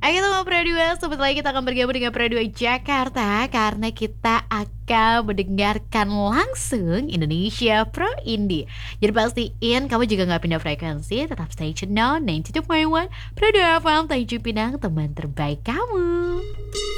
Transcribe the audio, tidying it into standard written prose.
Oke teman Pro 2, sebentar lagi kita akan bergabung dengan Pro 2 Jakarta karena kita akan mendengarkan langsung Indonesia Pro Indie. Jadi pastiin kamu juga nggak pindah frekuensi, tetap stay tune on 92.1 Pro 2 FM Tanjung Pinang, teman terbaik kamu.